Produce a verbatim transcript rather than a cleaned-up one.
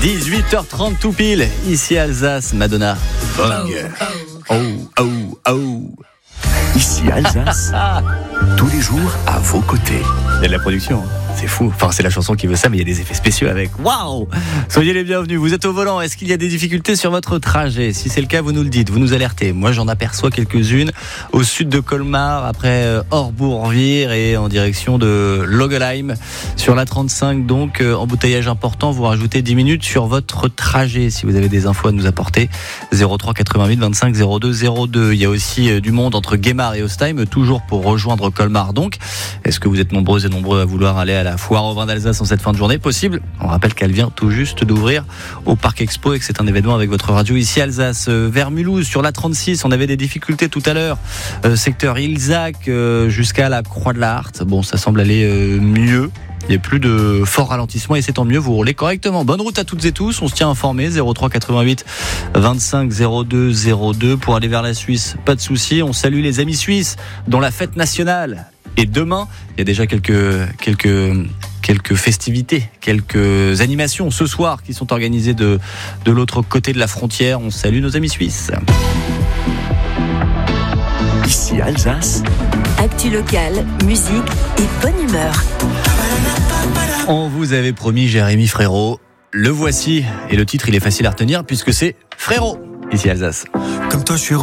dix-huit heures trente tout pile, ici Alsace, Madonna. Bang. Oh, oh, oh. Ici Alsace, tous les jours à vos côtés. Il y a de la production, hein. C'est fou. Enfin, c'est la chanson qui veut ça, mais il y a des effets spéciaux avec. Waouh! Soyez les bienvenus. Vous êtes au volant. Est-ce qu'il y a des difficultés sur votre trajet? Si c'est le cas, vous nous le dites. Vous nous alertez. Moi, j'en aperçois quelques-unes au sud de Colmar, après euh, Orbourvire et en direction de Logelheim. Sur la trente-cinq, donc, euh, embouteillage important. Vous rajoutez dix minutes sur votre trajet. Si vous avez des infos à nous apporter, zéro trois quatre-vingt-huit vingt-cinq zéro deux zéro deux. Il y a aussi euh, du monde entre Guémar et Ostheim, toujours pour rejoindre Colmar. Donc, est-ce que vous êtes nombreux et nombreux à vouloir aller à la foire au vin d'Alsace en cette fin de journée? Possible. On rappelle qu'elle vient tout juste d'ouvrir au Parc Expo et que c'est un événement avec votre radio ici Alsace. Euh, vers Mulhouse, sur la trente-six, on avait des difficultés tout à l'heure. Euh, secteur Ilzac euh, jusqu'à la Croix de la Harte. Bon, ça semble aller euh, mieux. Il n'y a plus de fort ralentissement et c'est tant mieux, vous roulez correctement. Bonne route à toutes et tous, on se tient informé, zéro trois quatre-vingt-huit vingt-cinq zéro deux zéro deux pour aller vers la Suisse, pas de souci. On salue les amis suisses dont la fête nationale est demain. Il y a déjà quelques, quelques, quelques festivités, quelques animations ce soir qui sont organisées de, de l'autre côté de la frontière. On salue nos amis suisses. Ici Alsace, actu locale, musique et bonne humeur. On vous avait promis Jérémy Frérot. Le voici. Et le titre, il est facile à retenir puisque c'est Frérot, ici Alsace. Comme toi, je suis